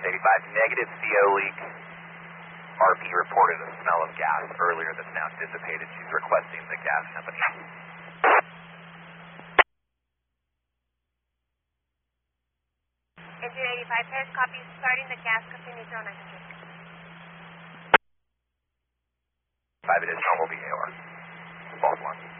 Paris 85, negative CO leak. RP reported a smell of gas earlier that's now dissipated. She's requesting the gas company. Engine 85, Paris copy, starting the gas, continue 0900. 5 additional will be AOR. False 1.